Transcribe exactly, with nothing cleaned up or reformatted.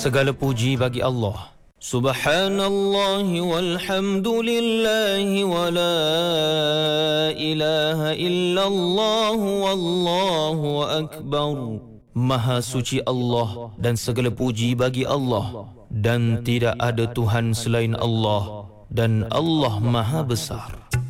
Segala puji bagi Allah. Subhanallah walhamdulillah wa la ilaha illallah wallahu akbar. Maha suci Allah dan segala puji bagi Allah, dan tidak ada Tuhan selain Allah, dan Allah Maha Besar.